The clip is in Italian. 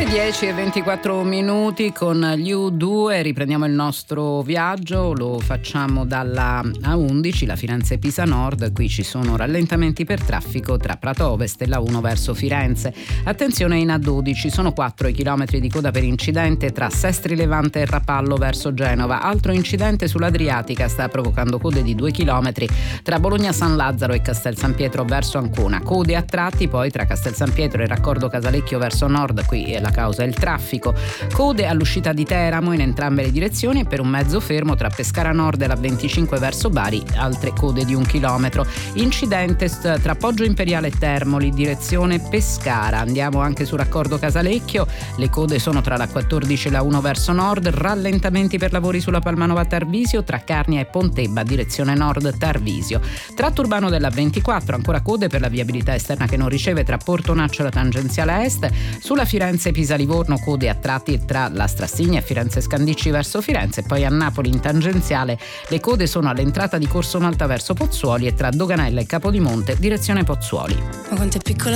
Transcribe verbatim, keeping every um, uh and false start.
dieci e ventiquattro minuti con gli U due, riprendiamo il nostro viaggio, lo facciamo dalla A undici, la Firenze-Pisa Nord. Qui ci sono rallentamenti per traffico tra Prato Ovest e la uno verso Firenze. Attenzione in A dodici, sono quattro i chilometri di coda per incidente tra Sestri Levante e Rapallo verso Genova. Altro incidente sull'Adriatica sta provocando code di due chilometri tra Bologna San Lazzaro e Castel San Pietro verso Ancona. Code a tratti poi tra Castel San Pietro e Raccordo Casalecchio verso nord, qui la causa è il traffico. Code all'uscita di Teramo in entrambe le direzioni e per un mezzo fermo tra Pescara Nord e la venticinque verso Bari, altre code di un chilometro. Incidente tra Poggio Imperiale e Termoli, direzione Pescara. Andiamo anche su Raccordo Casalecchio, le code sono tra la quattordici e la uno verso nord, rallentamenti per lavori sulla Palmanova Tarvisio tra Carnia e Pontebba, direzione nord Tarvisio. Tratto urbano della ventiquattro, ancora code per la viabilità esterna che non riceve tra Portonaccio e la tangenziale est, sulla Firenze-Pisa-Livorno code a tratti tra la Strassigna e Firenze-Scandicci verso Firenze, poi a Napoli in tangenziale le code sono all'entrata di Corso Malta verso Pozzuoli e tra Doganella e Capodimonte direzione Pozzuoli. Ma quanto è piccola